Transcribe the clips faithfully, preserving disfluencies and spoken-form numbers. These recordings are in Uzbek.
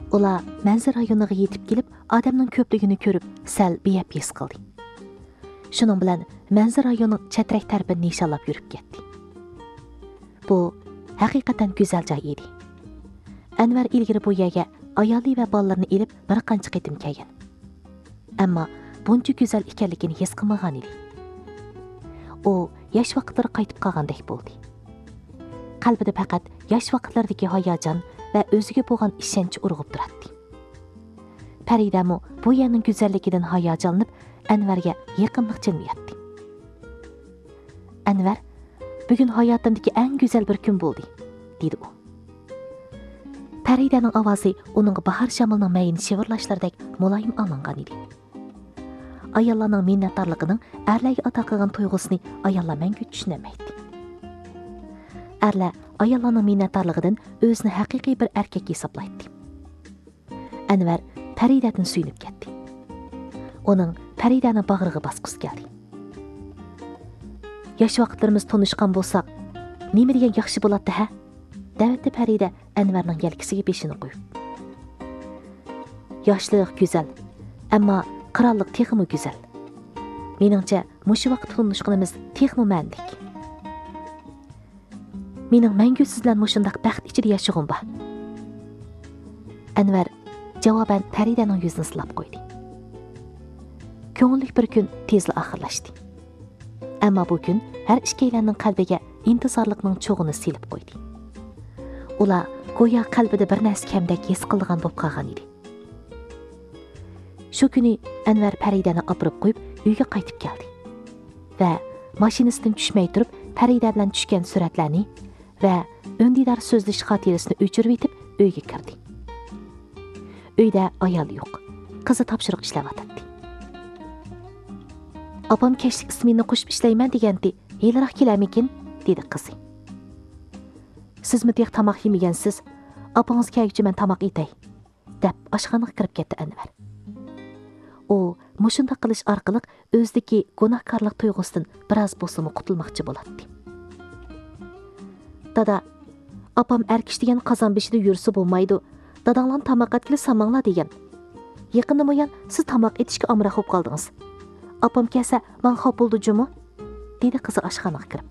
Ular manzil rayoniga yetib kelib, odamning ko'pligini ko'rib, sal beyab his qildi. Shuning bilan manzil rayonining chetrak tarafini nishonlab yurib ketdi. Bu haqiqatan go'zal joy edi. Anvar ilgari bu yerga ayoli va bolalarini elib bir qancha qitim kelgan. Ammo buncha go'zal ekanligini his qilmagan edi. U yosh vaqtlari qaytib qolgandek bo'ldi. Qalbida faqat yosh vaqtlardagi hayajon va o'ziga bo'lgan ishonch urg'ib turardi. Faridami bu yerning go'zalligidan hayajonlanib Anvarga yaqinlik jilmayapti. Anvar, bugun hayotimdagi eng go'zal bir kun bo'ldi, dedi u. Faridaning ovozi uning bahor shamolining mayini shivirlashlaridek muloyim olingan edi. Ayollarning minnatdorligining erlarga ato qilgan tuyg'usini ayollar mangu tushunamaydi. Erlar ayollarning minnatdorligidan o'zini haqiqiy bir erkak hisoblaydi. Anvar Faridadan suyunib ketdi. Uning Faridani bag'riga bosqisi keldi. Yosh vaqtlarimiz tanishgan bo'lsak, nima degan yaxshi bo'ladi ha? Davatda Farida Anvarning yelkasiga beshini qo'yib. Yoshlik go'zal, ammo qirollik texmi go'zal. Meningcha, mushu vaqt tanishganimiz texmi ma'nlik. Mening mangu siz bilan mushundaq baxt ichida yashag'im bor. Anvar javoban Faridaning yuzini silab qo'ydi. Ko'ngillik bir kun tezla oxirlashdi. Ammo bu kun har ikkilarning qalbiga intizorlikning cho'g'ini silib qo'ydi. Ular go'yo qalbida bir narsa kamdak his qilgan bo'lib qolgan edi. Shu kuni Anvar Faridani olib qo'yib uyga qaytib keldi va mashinasidan tushmay turib Farida bilan tushgan suratlarni va o'ndidar so'zlash xotirasini o'chirib etib uyga kirdi. Uyda ayol yo'q. Qizi topshiriq ishlayotdi. Opam kechlik ismini qo'shib ishlayman degandi. Yiliroq kelarmikin, dedi qizi. Sizmi deq tamoq yemagansiz? Opangiz kelguncha men tamoq yetay, deb oshxonaga kirib ketdi Anvar. U mushunda qilish orqali o'zidagi gunohkorlik tuyg'usidan biroz bo'lsa-mu qutulmoqchi bo'ladi. Dada, opam erkish degan qozon beshida yursa bo'lmaydi. Dadanglar tamoq atkili samanglar degan. Yaqinda mo'yan siz tamoq etishga amroq bo'lib qoldingiz. Opam kelsa, men xop bo'ldi jumu, dedi qizi oshxonaga kirib.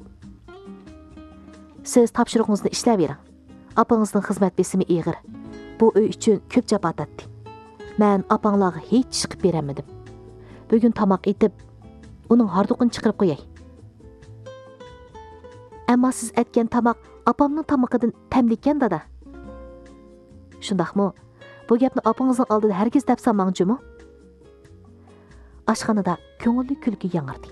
Siz topshiriqingizni ishlab bering. Opangizning xizmat besimi ig'ir. Bu uy uchun ko'p javob atdi. Men opanglarga hech chiqib beramadim. Bugun tamoq etib, uning harduqini chiqarib qo'yay. Ammo siz aytgan tamoq opamning tamoqidan tamlikan dada. Shundaqmi? Bu gapni opangizning oldida hargiz deb sanmangchi-mi? Oshxonada ko'ngilli kulgi yangirdi.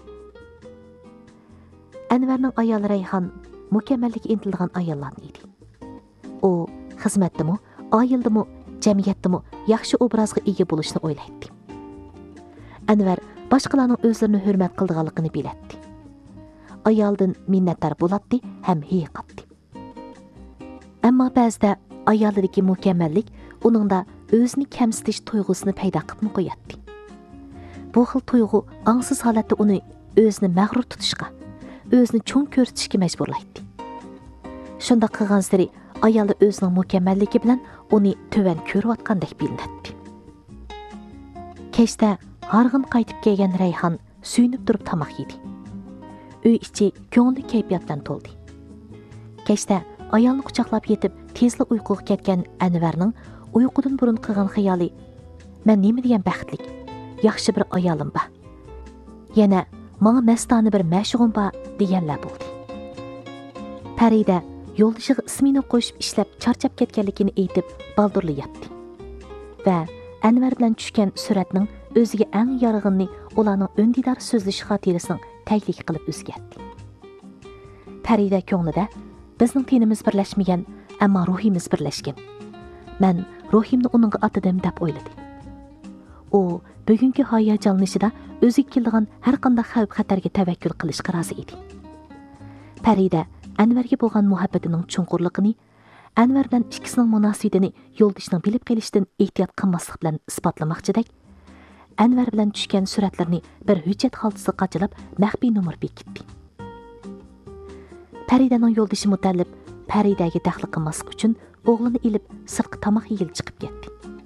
Anvarning ayoli Rayhon mukammallikka intilgan ayollardan edi. U xizmatdimi, oildimi, jamiyatdimi yaxshi obrazga ega bo'lishni o'ylaydi. Anvar boshqalarning o'zlarini hurmat qilganligini biladi. Ayoldan minnatdor bo'ladi ham hiqatdi. Ammo ba'zida ayolidagi mukammallik uningda o'zini kamsitish tuyg'usini paydo qilib qo'yadi. Bu xil tuyg'u angsiz holatda uni o'zini mag'rur tutishga, o'zini cho'ng ko'rsatishga majburlaydi. Shunda qilgan sari ayoli o'zining mukammalligi bilan uni to'van ko'rayotgandek bilinadi. Kechda harg'in qaytib kelgan Rayhon suyunib turib tamoq yedi. Uy ichi ko'ngli kayfiyat bilan to'ldi. Kechda ayolni quchoqlab yetib tezla uyquga ketgan Anvarning uyqudan burun qilgan xayoli, men nima degan baxtlik, yaxshi bir ayolim bor. Yana menga mastona bir mashg'um bor deganlar bo'ldi. Farida yo'ldishiga ismini qo'shib ishlab charchab ketganligini aytib baldurli yotdi. Va Anvar bilan tushgan suratning o'ziga eng yorig'ini ularning o'ndidar so'zlash xotirasining taglik qilib o'zgartdi. Farida ko'nglida bizning tenimiz birlashmagan, ammo ruhimiz birlashgan. Men ruhimni uningga atadim deb o'yladi. U bugungi hayajonlanishida o'ziga kelgan har qanday xavf xatarga tavakkul qilishga rozi edi. Farida Anvarga bo'lgan muhabbatining chunqurligini, Anvar bilan ikkisining munosabatini yo'ldishining bilib kelishidan ehtiyot qilmaslik bilan isbotlamoqchidak, Anvar bilan tushgan suratlarni bir hujjat xaltasiga qachilab maxfiy nomer bekitdi. Faridaning yo'ldishi Mutallib Faridaga daxli qilmaslik uchun o'g'lini ilib sirtqi tomoq yeyil chiqib ketdi.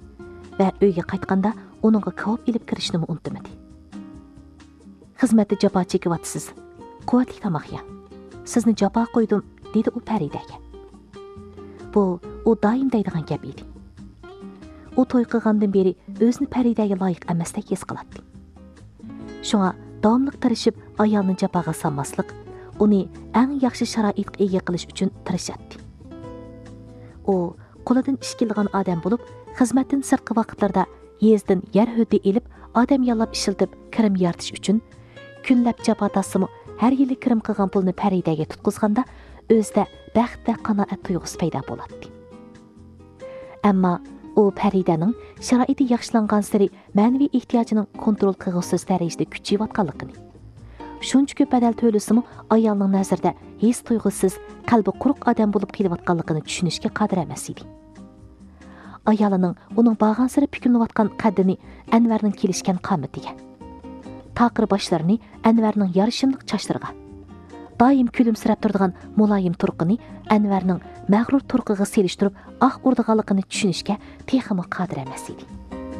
va uyga qaytganda uningga kavob ilib kirishni unutmadi. Xizmatda jafo chekyapsiz. Quvvatli tomoq ye. Sizni jafo qo'ydim, dedi u Faridaga. Bu u doim deydigan gap edi. U to'y qilgandan beri o'zini Faridaga loyiq emasdek his qiladi. Shunga davomli tirishib ayolni jafoga solmaslik, uni eng yaxshi sharoitga ega qilish uchun tirishadi. U qo'lidan ish kelgan odam bo'lib, xizmatdan sirtqi vaqtlarda yezdan yer huddi elib, odam yollab ishiltib kirim yaratish uchun kunlab jafo tasimi har yili kirim qilgan pulni Faridaga tutqizganda o'zida baxt va qanoat tuyg'usi paydo bo'ladi. Ammo u Faridaning sharoiti yaxshilangan sari ma'naviy ehtiyojining kontrol qilg'usiz darajada kuchayotganligini, shuncha ko'p badal to'lasimi ayolning nazarida his tuyg'usiz, qalbi quruq odam bo'lib kelayotganligini tushunishga qodir emas edi. Ayolining uning bag'an sari pukunlayotgan qaddini Anvarning kelishgan qomatiga, taqir boshlarini Anvarning yarishimliq chochlariga, doim kulimsirab turadigan muloyim turqini Anvarning mag'rur turqiga selishtirib ah urdiganligini tushunishga texmi qodir emas edi.